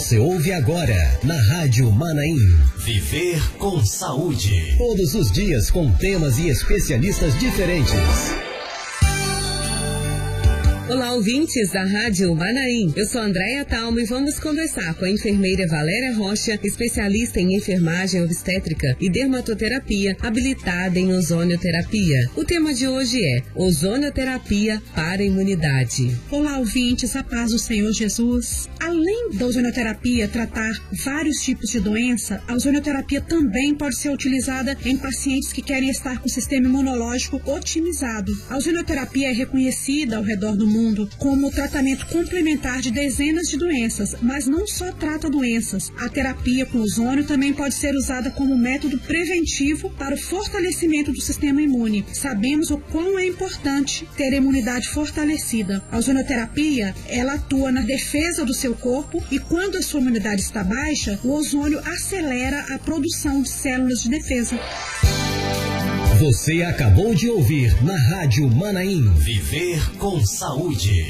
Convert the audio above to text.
Você ouve agora na Rádio Manaim. Viver com saúde. Todos os dias com temas e especialistas diferentes. Olá, ouvintes da Rádio Manaim. Eu sou Andréia Talma e vamos conversar com a enfermeira Valéria Rocha, especialista em enfermagem obstétrica e dermatoterapia, habilitada em ozonioterapia. O tema de hoje é ozonioterapia para a imunidade. Olá, ouvintes, a paz do Senhor Jesus. Além da ozonioterapia tratar vários tipos de doença, a ozonioterapia também pode ser utilizada em pacientes que querem estar com o sistema imunológico otimizado. A ozonioterapia é reconhecida ao redor do mundo como tratamento complementar de dezenas de doenças, mas não só trata doenças. A terapia com ozônio também pode ser usada como método preventivo para o fortalecimento do sistema imune. Sabemos o quão é importante ter a imunidade fortalecida. A ozonioterapia, ela atua na defesa do seu corpo e quando a sua imunidade está baixa, o ozônio acelera a produção de células de defesa. Você acabou de ouvir na Rádio Manaim. Viver com saúde.